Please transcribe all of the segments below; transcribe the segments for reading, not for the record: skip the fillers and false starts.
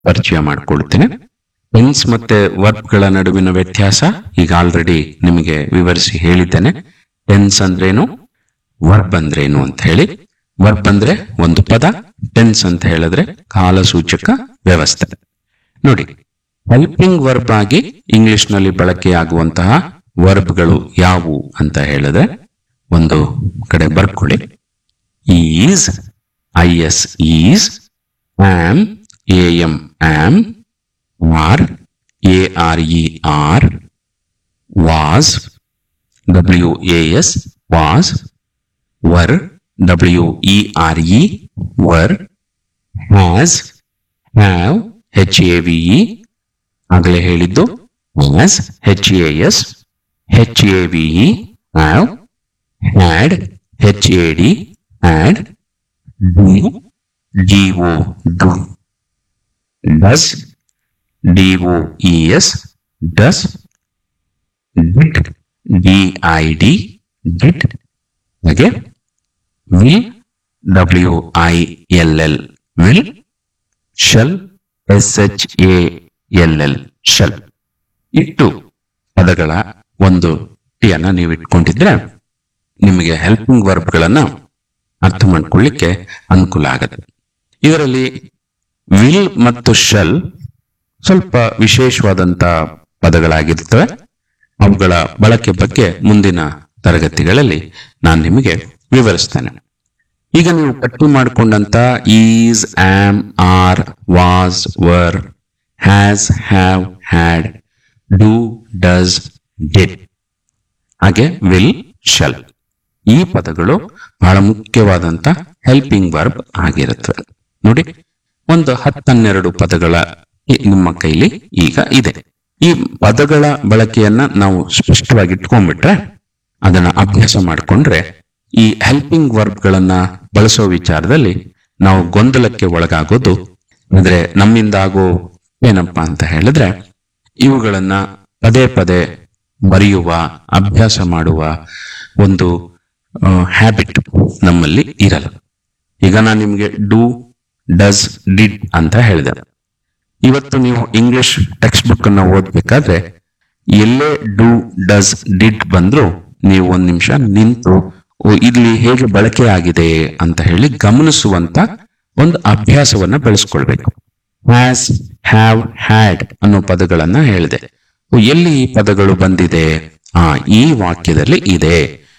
ಪರಿಚಯ ಮಾಡ್ಕೊಳ್ತೇನೆ. ಟೆನ್ಸ್ ಮತ್ತೆ ವರ್ಬ್ಗಳ ನಡುವಿನ ವ್ಯತ್ಯಾಸ ಈಗ ಆಲ್ರೆಡಿ ನಿಮಗೆ ವಿವರಿಸಿ ಹೇಳಿದ್ದೇನೆ. ಟೆನ್ಸ್ ಅಂದ್ರೇನು, ವರ್ಬ್ ಅಂದ್ರೇನು ಅಂತ ಹೇಳಿ. ವರ್ಬ್ ಅಂದ್ರೆ ಒಂದು ಪದ, ಟೆನ್ಸ್ ಅಂತ ಹೇಳಿದ್ರೆ ಕಾಲಸೂಚಕ ವ್ಯವಸ್ಥೆ. ನೋಡಿ, ಹೆಲ್ಪಿಂಗ್ ವರ್ಬ್ ಆಗಿ ಇಂಗ್ಲಿಷ್ ನಲ್ಲಿ ಬಳಕೆಯಾಗುವಂತಹ ವರ್ಬ್ಗಳು ಯಾವುವು ಅಂತ ಹೇಳಿದ್ರೆ ಒಂದು ಕಡೆ ಬರ್ಕೊಳ್ಳಿ. Is, IS is, am, AM am, R, ARE R, was, WAS was, var, WERE var, has, have, HAVE ಆಗಲೇ ಹೇಳಿದ್ದು, has, HAS, HAVE have, had, HAD had, do, DO do, does, DOES does, did, DID did, ಹಾಗೆ will, WILL will, shall, SHALL shall. ಇಷ್ಟು ಪದಗಳ ಒಂದು ಟಿಯನ್ನ ನೀವು ಇಟ್ಕೊಂಡಿದ್ರೆ ನಿಮಗೆ helping ವರ್ಬ್ಗಳನ್ನ ಅರ್ಥ ಮಾಡ್ಕೊಳ್ಳಿಕ್ಕೆ ಅನುಕೂಲ ಆಗುತ್ತೆ. ಇದರಲ್ಲಿ ವಿಲ್ ಮತ್ತು ಶಲ್ ಸ್ವಲ್ಪ ವಿಶೇಷವಾದಂತ ಪದಗಳಾಗಿರ್ತವೆ. ಅವುಗಳ ಬಳಕೆ ಬಗ್ಗೆ ಮುಂದಿನ ತರಗತಿಗಳಲ್ಲಿ ನಾನು ನಿಮಗೆ ವಿವರಿಸ್ತೇನೆ. ಈಗ ನೀವು ಪಟ್ಟಿ ಮಾಡಿಕೊಂಡಂತ is, am, R, was, var, has, have, had, do, does, did, ಹಾಗೆ ವಿಲ್, ಶಲ್, ಈ ಪದಗಳು ಬಹಳ ಮುಖ್ಯವಾದಂತ ಹೆಲ್ಪಿಂಗ್ ವರ್ಬ್ ಆಗಿರುತ್ತವೆ. ನೋಡಿ, ಒಂದು 10-12 ಪದಗಳ ನಿಮ್ಮ ಕೈಲಿ ಈಗ ಇದೆ. ಈ ಪದಗಳ ಬಳಕೆಯನ್ನ ನಾವು ಸ್ಪಷ್ಟವಾಗಿ ಇಟ್ಕೊಂಡ್ಬಿಟ್ರೆ, ಅದನ್ನ ಅಭ್ಯಾಸ ಮಾಡಿಕೊಂಡ್ರೆ ಈ ಹೆಲ್ಪಿಂಗ್ ವರ್ಬ್ಗಳನ್ನ ಬಳಸೋ ವಿಚಾರದಲ್ಲಿ ನಾವು ಗೊಂದಲಕ್ಕೆ ಒಳಗಾಗೋದು ಅಂದ್ರೆ ನಮ್ಮಿಂದ ಆಗೋ ಏನಪ್ಪಾ ಅಂತ ಹೇಳಿದ್ರೆ, ಇವುಗಳನ್ನ ಪದೇ ಪದೇ ಬರೆಯುವ ಅಭ್ಯಾಸ ಮಾಡುವ ಒಂದು ಹ್ಯಾಬಿಟ್ ನಮ್ಮಲ್ಲಿ ಇರಲ್ಲ. ಈಗ ನಾನು ನಿಮ್ಗೆ ಡೂ, ಡಸ್, ಡಿಡ್ ಅಂತ ಹೇಳಿದೆ. ಇವತ್ತು ನೀವು ಇಂಗ್ಲಿಷ್ ಟೆಕ್ಸ್ಟ್ ಬುಕ್ ಅನ್ನ ಓದ್ಬೇಕಾದ್ರೆ ಎಲ್ಲೇ ಡೂ, ಡಸ್, ಡಿಡ್ ಬಂದ್ರು ನೀವು ಒಂದ್ ನಿಮಿಷ ನಿಂತು ಇಲ್ಲಿ ಹೇಗೆ ಬಳಕೆ ಆಗಿದೆ ಅಂತ ಹೇಳಿ ಗಮನಿಸುವಂತ ಒಂದು ಅಭ್ಯಾಸವನ್ನ ಬೆಳೆಸ್ಕೊಳ್ಬೇಕು. ಹ್ಯಾಸ್, ಹ್ಯಾವ್, ಹ್ಯಾಡ್ ಅನ್ನೋ ಪದಗಳನ್ನ ಹೇಳಿದೆ. ಎಲ್ಲಿ ಈ ಪದಗಳು ಬಂದಿದೆ? ಈ ವಾಕ್ಯದಲ್ಲಿ ಇದೆ.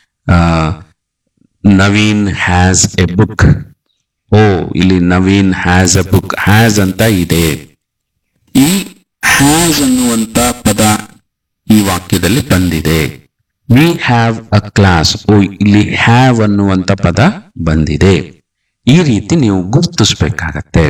Naveen has A book. ಇಲ್ಲಿ Naveen has A book, has ಅಂತ ಇದೆ. ಈ ಹ್ಯಾಸ್ ಅನ್ನುವಂತ ಪದ ಈ ವಾಕ್ಯದಲ್ಲಿ ಬಂದಿದೆ. We have a class. ಇಲ್ಲಿ ಹ್ಯಾವ್ ಅನ್ನುವಂತ ಪದ ಬಂದಿದೆ. ಈ ರೀತಿ ನೀವು ಗುರುತಿಸ್ಬೇಕಾಗತ್ತೆ.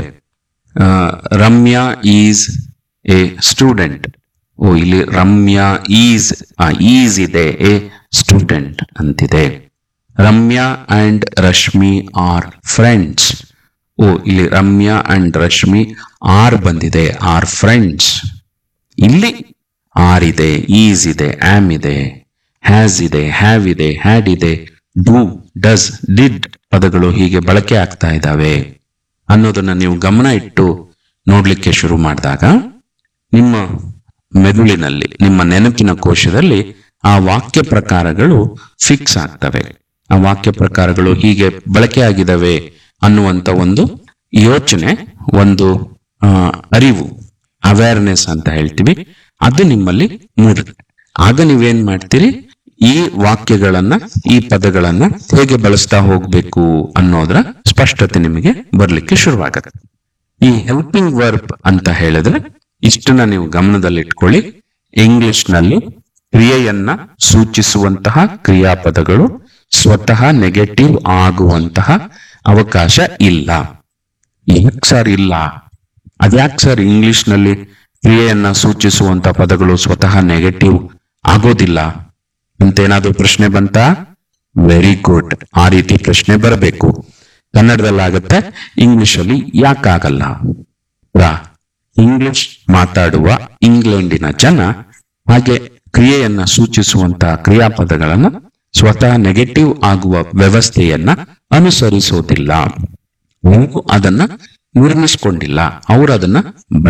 Ramya is A student. ಇಲ್ಲಿ ರಮ್ಯಾ ಈಸ್ ಇದೆ, ಎ ಸ್ಟೂಡೆಂಟ್ ಅಂತಿದೆ. Ramya and Rashmi are friends. ಇಲ್ಲಿ ರಮ್ಯಾ ಅಂಡ್ ರಶ್ಮಿ ಆರ್ ಬಂದಿದೆ, ಆರ್ ಫ್ರೆಂಡ್ಸ್. ಇಲ್ಲಿ ಆರ್ ಇದೆ, ಈಸ್ ಇದೆ, ಆಮ್ ಇದೆ, ಹ್ಯಾಸ್ ಇದೆ, ಹ್ಯಾವ್ ಇದೆ, ಹ್ಯಾಡ್ ಇದೆ, ಡೂ, ಡಸ್, ಡಿಡ್ ಪದಗಳು ಹೀಗೆ ಬಳಕೆ ಆಗ್ತಾ ಇದ್ದಾವೆ ಅನ್ನೋದನ್ನ ನೀವು ಗಮನ ಇಟ್ಟು ನೋಡ್ಲಿಕ್ಕೆ ಶುರು ಮಾಡಿದಾಗ ನಿಮ್ಮ ಮೆದುಳಿನಲ್ಲಿ, ನಿಮ್ಮ ನೆನಪಿನ ಕೋಶದಲ್ಲಿ ಆ ವಾಕ್ಯ ಪ್ರಕಾರಗಳು ಫಿಕ್ಸ್ ಆಗ್ತವೆ. ಆ ವಾಕ್ಯ ಪ್ರಕಾರಗಳು ಹೀಗೆ ಬಳಕೆ ಆಗಿದ್ದಾವೆ ಅನ್ನುವಂತ ಒಂದು ಯೋಚನೆ, ಒಂದು ಅರಿವು, ಅವೇರ್ನೆಸ್ ಅಂತ ಹೇಳ್ತೀವಿ, ಅದು ನಿಮ್ಮಲ್ಲಿ ಮೂಡುತ್ತೆ. ಆಗ ನೀವೇನ್ ಮಾಡ್ತೀರಿ? ಈ ವಾಕ್ಯಗಳನ್ನ, ಈ ಪದಗಳನ್ನ ಹೇಗೆ ಬಳಸ್ತಾ ಹೋಗ್ಬೇಕು ಅನ್ನೋದ್ರ ಸ್ಪಷ್ಟತೆ ನಿಮಗೆ ಬರ್ಲಿಕ್ಕೆ ಶುರುವಾಗತ್ತೆ. ಈ ಹೆಲ್ಪಿಂಗ್ ವರ್ಬ್ ಅಂತ ಹೇಳಿದ್ರೆ ಇಷ್ಟನ್ನ ನೀವು ಗಮನದಲ್ಲಿಟ್ಕೊಳ್ಳಿ. ಇಂಗ್ಲಿಷ್ ನಲ್ಲಿ ಕ್ರಿಯೆಯನ್ನ ಸೂಚಿಸುವಂತಹ ಕ್ರಿಯಾಪದಗಳು ಸ್ವತಃ ನೆಗೆಟಿವ್ ಆಗುವಂತಹ ಅವಕಾಶ ಇಲ್ಲ. ಯಾಕೆ ಸರ್ ಇಲ್ಲ? ಅದ್ಯಾಕೆ ಸರ್ ಇಂಗ್ಲಿಷ್ ನಲ್ಲಿ ಕ್ರಿಯೆಯನ್ನ ಸೂಚಿಸುವಂತ ಪದಗಳು ಸ್ವತಃ ನೆಗೆಟಿವ್ ಆಗೋದಿಲ್ಲ ಅಂತೇನಾದ್ರೂ ಪ್ರಶ್ನೆ ಬಂತಾ? Very good. ಆ ರೀತಿ ಪ್ರಶ್ನೆ ಬರಬೇಕು. ಕನ್ನಡದಲ್ಲಾಗತ್ತೆ, ಇಂಗ್ಲಿಷ್ ಅಲ್ಲಿ ಯಾಕಾಗಲ್ಲ? ಇಂಗ್ಲಿಷ್ ಮಾತಾಡುವ ಇಂಗ್ಲೆಂಡಿನ ಜನ ಹಾಗೆ ಕ್ರಿಯೆಯನ್ನ ಸೂಚಿಸುವಂತಹ ಕ್ರಿಯಾಪದಗಳನ್ನ ಸ್ವತಃ ನೆಗೆಟಿವ್ ಆಗುವ ವ್ಯವಸ್ಥೆಯನ್ನ ಅನುಸರಿಸೋದಿಲ್ಲ. ನೀವು ಅದನ್ನ ನಿರ್ಮಿಸ್ಕೊಂಡಿಲ್ಲ, ಅವರು ಅದನ್ನ